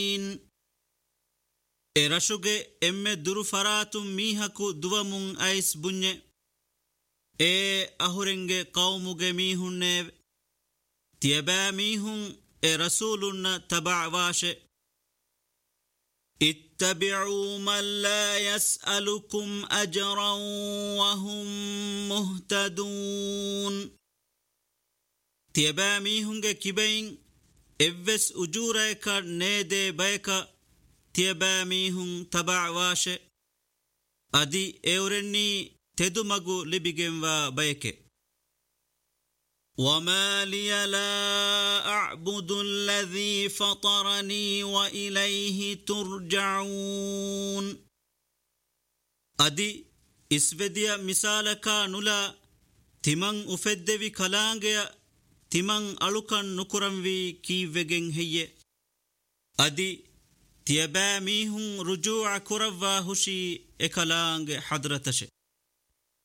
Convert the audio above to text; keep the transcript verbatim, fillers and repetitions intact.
erashuge emme duru faratum mihaku duwamun ais bunye e ahurenge qawmuge mihunne tieba mihun e rasulunna taba'washe ittabi'u man la yas'alukum ajran wa hum muhtadun tieba mihunge kibain evves ujureka nede bayka tieba mihun taba'washe adi eurenni tedumagu libigenwa bayke وما لي لا أعبد الذي فطرني وإليه ترجعون أدي إسفديا مثالك نلا تمن أفدوي كلانجيا تمن ألوكن نكرموي كيفجن هي أدي تيباميهم رجوع كروا هشي إكلانج حضرتش